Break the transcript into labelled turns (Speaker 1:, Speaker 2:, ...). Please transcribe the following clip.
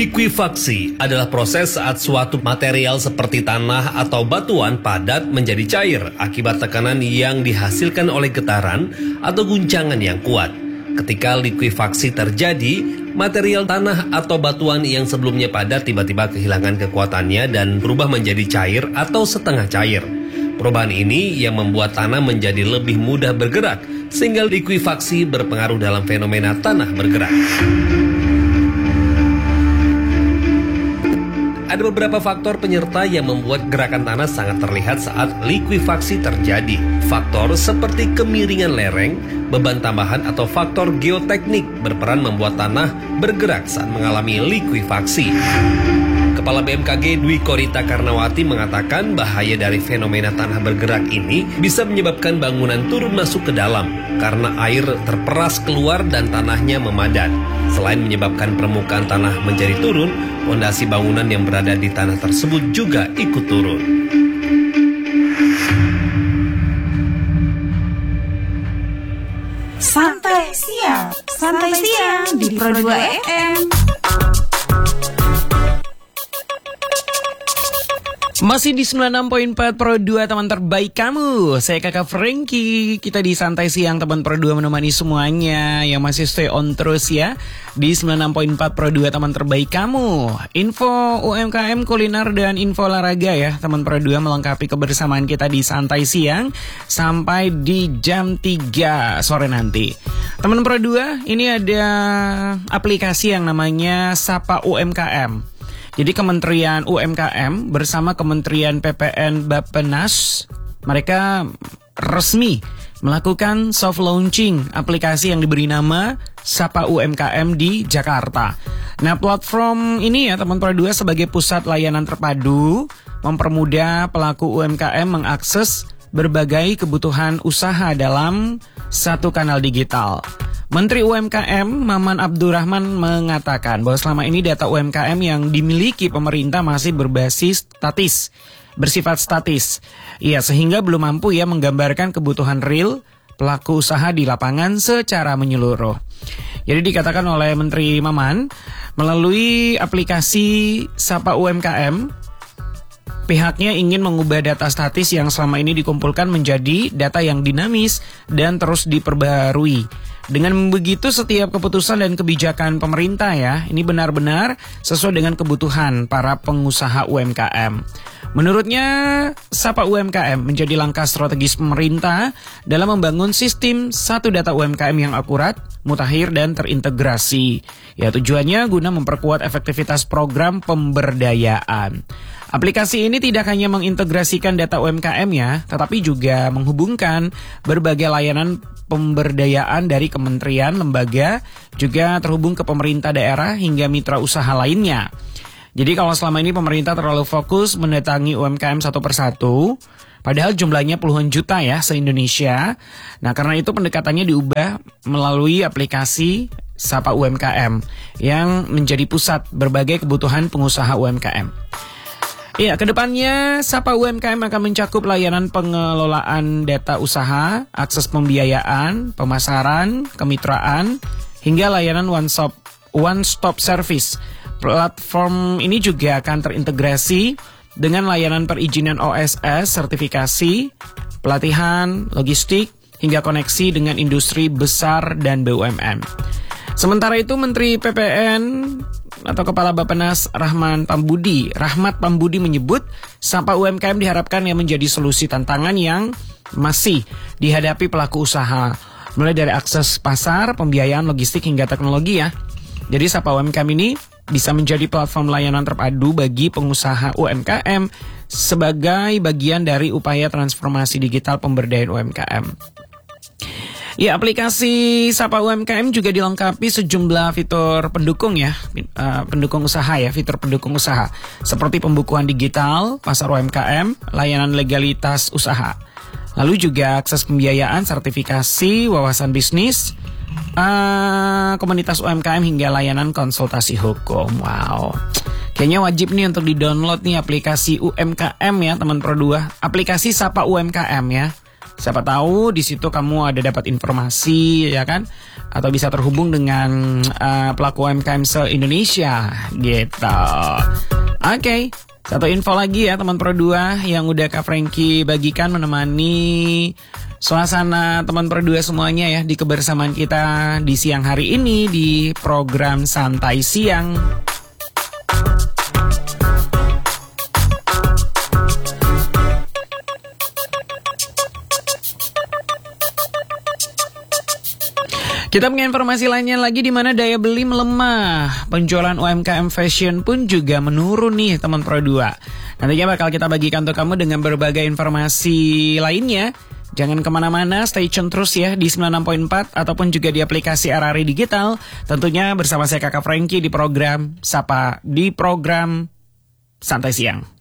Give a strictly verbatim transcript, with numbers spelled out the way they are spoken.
Speaker 1: Likuifaksi adalah proses saat suatu material seperti tanah atau batuan padat menjadi cair akibat tekanan yang dihasilkan oleh getaran atau guncangan yang kuat. Ketika likuifaksi terjadi, material tanah atau batuan yang sebelumnya padat tiba-tiba kehilangan kekuatannya dan berubah menjadi cair atau setengah cair. Perubahan ini yang membuat tanah menjadi lebih mudah bergerak, sehingga likuifaksi berpengaruh dalam fenomena tanah bergerak. Ada beberapa faktor penyerta yang membuat gerakan tanah sangat terlihat saat likuifaksi terjadi. Faktor seperti kemiringan lereng, beban tambahan atau faktor geoteknik berperan membuat tanah bergerak saat mengalami likuifaksi. Kepala B M K G Dwi Korita Karnawati mengatakan bahaya dari fenomena tanah bergerak ini bisa menyebabkan bangunan turun masuk ke dalam karena air terperas keluar dan tanahnya memadat. Selain menyebabkan permukaan tanah menjadi turun, fondasi bangunan yang berada di tanah tersebut juga ikut turun.
Speaker 2: Santai siang, santai siang di Pro dua F M.
Speaker 3: Masih di sembilan puluh enam koma empat Pro dua, teman terbaik kamu. Saya kakak Frankie. Kita di Santai Siang teman Pro dua menemani semuanya yang masih stay on terus ya. Di sembilan puluh enam koma empat Pro dua, teman terbaik kamu. Info U M K M, kuliner dan info olahraga ya teman Pro dua melengkapi kebersamaan kita di Santai Siang sampai di jam tiga sore nanti. Teman Pro dua, ini ada aplikasi yang namanya Sapa U M K M. Jadi Kementerian U M K M bersama Kementerian P P N Bappenas, mereka resmi melakukan soft launching aplikasi yang diberi nama Sapa U M K M di Jakarta. Nah, platform ini ya teman Pro dua sebagai pusat layanan terpadu mempermudah pelaku U M K M mengakses berbagai kebutuhan usaha dalam satu kanal digital. Menteri U M K M Maman Abdurrahman mengatakan bahwa selama ini data U M K M yang dimiliki pemerintah masih berbasis statis, bersifat statis. Ya, sehingga belum mampu ya menggambarkan kebutuhan real pelaku usaha di lapangan secara menyeluruh. Jadi dikatakan oleh Menteri Maman, melalui aplikasi Sapa U M K M, pihaknya ingin mengubah data statis yang selama ini dikumpulkan menjadi data yang dinamis dan terus diperbarui. Dengan begitu setiap keputusan dan kebijakan pemerintah ya, ini benar-benar sesuai dengan kebutuhan para pengusaha U M K M. Menurutnya, Sapa U M K M menjadi langkah strategis pemerintah dalam membangun sistem satu data U M K M yang akurat, mutakhir dan terintegrasi. Ya, tujuannya guna memperkuat efektivitas program pemberdayaan. Aplikasi ini tidak hanya mengintegrasikan data U M K M ya, tetapi juga menghubungkan berbagai layanan pemberdayaan dari kementerian, lembaga, juga terhubung ke pemerintah daerah hingga mitra usaha lainnya. Jadi kalau selama ini pemerintah terlalu fokus mendatangi U M K M satu persatu, padahal jumlahnya puluhan juta ya se-Indonesia. Nah, karena itu pendekatannya diubah melalui aplikasi Sapa U M K M yang menjadi pusat berbagai kebutuhan pengusaha U M K M. Ya, kedepannya Sapa U M K M akan mencakup layanan pengelolaan data usaha, akses pembiayaan, pemasaran, kemitraan, hingga layanan one-stop one-stop service. Platform ini juga akan terintegrasi dengan layanan perizinan O S S, sertifikasi, pelatihan, logistik, hingga koneksi dengan industri besar dan B U M N. Sementara itu Menteri P P N atau Kepala Bappenas Rahman Pambudi, Rahmat Pambudi menyebut Sapa U M K M diharapkan yang menjadi solusi tantangan yang masih dihadapi pelaku usaha, mulai dari akses pasar, pembiayaan, logistik hingga teknologi ya. Jadi Sapa U M K M ini bisa menjadi platform layanan terpadu bagi pengusaha U M K M sebagai bagian dari upaya transformasi digital pemberdayaan U M K M. Ya, aplikasi Sapa U M K M juga dilengkapi sejumlah fitur pendukung ya, uh, pendukung usaha ya, fitur pendukung usaha seperti pembukuan digital, pasar U M K M, layanan legalitas usaha. Lalu juga akses pembiayaan, sertifikasi, wawasan bisnis, uh, komunitas U M K M hingga layanan konsultasi hukum. Wow. Kayaknya wajib nih untuk di-download nih aplikasi U M K M ya, teman Pro dua. Aplikasi Sapa U M K M ya. Siapa tahu di situ kamu ada dapat informasi ya kan, atau bisa terhubung dengan uh, pelaku U M K M se-Indonesia gitu. Oke, okay. Satu info lagi ya teman Pro dua yang udah Kak Frankie bagikan menemani suasana teman Pro dua semuanya ya di kebersamaan kita di siang hari ini di program Santai Siang. Kita punya informasi lainnya lagi di mana daya beli melemah. Penjualan U M K M Fashion pun juga menurun nih teman Pro dua. Nantinya bakal kita bagikan untuk kamu dengan berbagai informasi lainnya. Jangan kemana-mana, stay tune terus ya di sembilan puluh enam koma empat ataupun juga di aplikasi R R I Digital. Tentunya bersama saya Kakak Frankie di program Sapa, di program Santai Siang.